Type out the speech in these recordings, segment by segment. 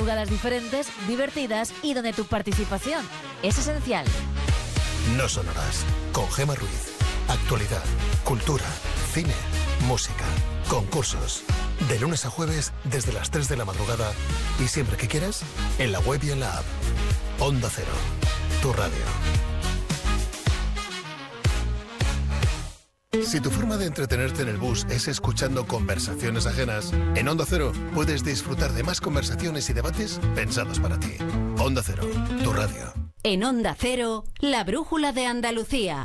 madrugadas diferentes, divertidas y donde tu participación es esencial. No son horas. Con Gemma Ruiz. Actualidad, cultura, cine, música, concursos. De lunes a jueves desde las 3 de la madrugada y siempre que quieras, en la web y en la app. Onda Cero, tu radio. Si tu forma de entretenerte en el bus es escuchando conversaciones ajenas, en Onda Cero puedes disfrutar de más conversaciones y debates pensados para ti. Onda Cero, tu radio. En Onda Cero, la brújula de Andalucía.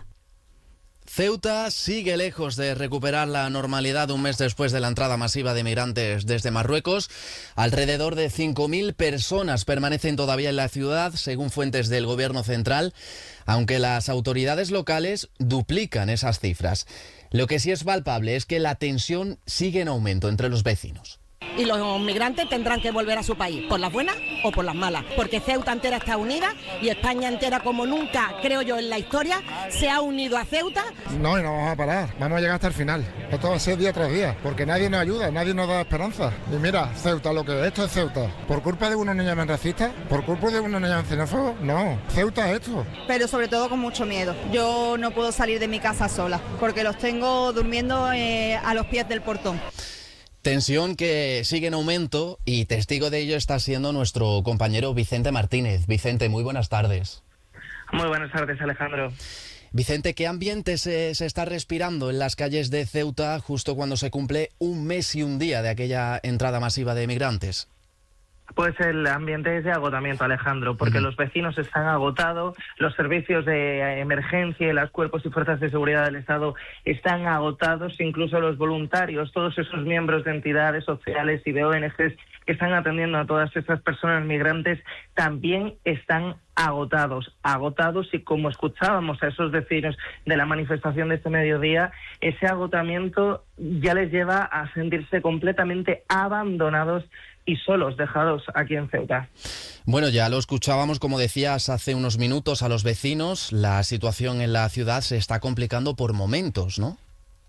Ceuta sigue lejos de recuperar la normalidad un mes después de la entrada masiva de migrantes desde Marruecos. Alrededor de 5.000 personas permanecen todavía en la ciudad, según fuentes del gobierno central, aunque las autoridades locales duplican esas cifras. Lo que sí es palpable es que la tensión sigue en aumento entre los vecinos. Y los migrantes tendrán que volver a su país, por las buenas o por las malas, porque Ceuta entera está unida y España entera, como nunca, creo yo, en la historia, se ha unido a Ceuta. No, y no vamos a parar, vamos a llegar hasta el final. Esto va a ser día tras día, porque nadie nos ayuda, nadie nos da esperanza. Y mira, Ceuta, lo que esto es Ceuta. ¿Por culpa de unos niños racistas? ¿Por culpa de unos niños xenófobos? No, Ceuta es esto. Pero sobre todo con mucho miedo. Yo no puedo salir de mi casa sola, porque los tengo durmiendo a los pies del portón. Tensión que sigue en aumento y testigo de ello está siendo nuestro compañero Vicente Martínez. Vicente, muy buenas tardes. Muy buenas tardes, Alejandro. Vicente, ¿qué ambiente se está respirando en las calles de Ceuta justo cuando se cumple un mes y un día de aquella entrada masiva de migrantes? Pues el ambiente es de agotamiento, Alejandro, porque los vecinos están agotados, los servicios de emergencia y los cuerpos y fuerzas de seguridad del Estado están agotados, incluso los voluntarios, todos esos miembros de entidades sociales y de ONGs que están atendiendo a todas esas personas migrantes también están agotados y como escuchábamos a esos vecinos de la manifestación de este mediodía, ese agotamiento ya les lleva a sentirse completamente abandonados y solos, dejados aquí en Ceuta. Bueno, ya lo escuchábamos, como decías hace unos minutos, a los vecinos. La situación en la ciudad se está complicando por momentos, ¿no?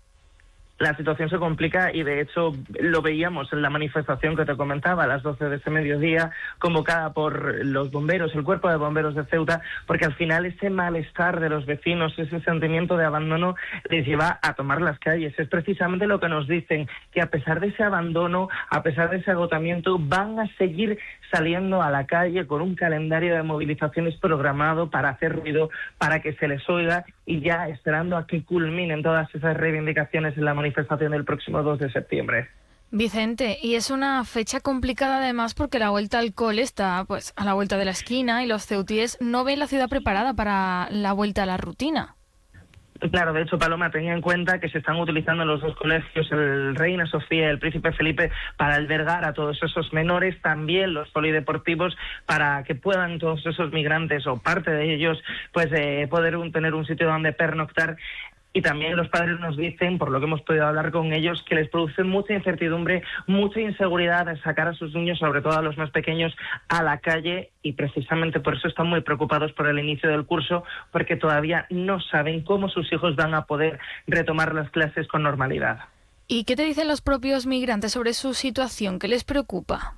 La situación se complica y de hecho lo veíamos en la manifestación que te comentaba a las 12 de ese mediodía, convocada por los bomberos, el cuerpo de bomberos de Ceuta, porque al final ese malestar de los vecinos, ese sentimiento de abandono les lleva a tomar las calles. Es precisamente lo que nos dicen, que a pesar de ese abandono, a pesar de ese agotamiento, van a seguir saliendo a la calle con un calendario de movilizaciones programado para hacer ruido, para que se les oiga y ya esperando a que culminen todas esas reivindicaciones en la manifestación del próximo 2 de septiembre. Vicente, y es una fecha complicada además porque la vuelta al cole está pues a la vuelta de la esquina y los ceutíes no ven la ciudad preparada para la vuelta a la rutina. Claro, de hecho, Paloma, tenía en cuenta que se están utilizando los dos colegios, el Reina Sofía y el Príncipe Felipe, para albergar a todos esos menores, también los polideportivos, para que puedan todos esos migrantes o parte de ellos pues poder tener un sitio donde pernoctar. Y también los padres nos dicen, por lo que hemos podido hablar con ellos, que les produce mucha incertidumbre, mucha inseguridad de sacar a sus niños, sobre todo a los más pequeños, a la calle, y precisamente por eso están muy preocupados por el inicio del curso, porque todavía no saben cómo sus hijos van a poder retomar las clases con normalidad. ¿Y qué te dicen los propios migrantes sobre su situación? ¿Qué les preocupa?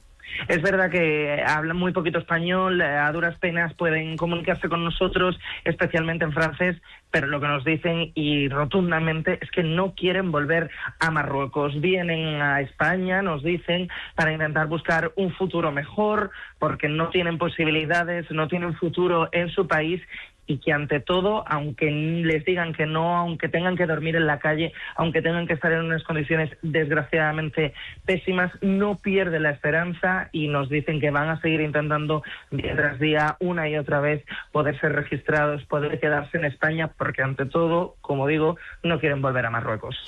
Es verdad que hablan muy poquito español, a duras penas pueden comunicarse con nosotros, especialmente en francés, pero lo que nos dicen y rotundamente es que no quieren volver a Marruecos. Vienen a España, nos dicen, para intentar buscar un futuro mejor, porque no tienen posibilidades, no tienen futuro en su país, y que ante todo, aunque les digan que no, aunque tengan que dormir en la calle, aunque tengan que estar en unas condiciones desgraciadamente pésimas, no pierden la esperanza y nos dicen que van a seguir intentando día tras día, una y otra vez, poder ser registrados, poder quedarse en España, porque ante todo, como digo, no quieren volver a Marruecos.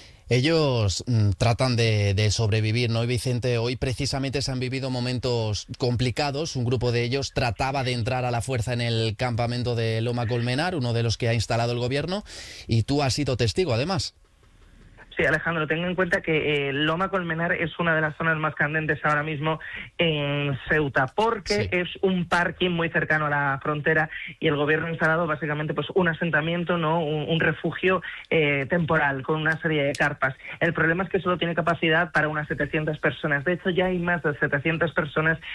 Ellos tratan de sobrevivir, ¿no? Y Vicente, hoy precisamente se han vivido momentos complicados. Un grupo de ellos trataba de entrar a la fuerza en el campamento de Loma Colmenar, uno de los que ha instalado el gobierno, y tú has sido testigo, además. Sí, Alejandro, ten en cuenta que Loma Colmenar es una de las zonas más candentes ahora mismo en Ceuta, porque es un parking muy cercano a la frontera y el gobierno ha instalado básicamente pues un asentamiento, no, un refugio temporal con una serie de carpas. El problema es que solo tiene capacidad para unas 700 personas. De hecho, ya hay más de 700 personas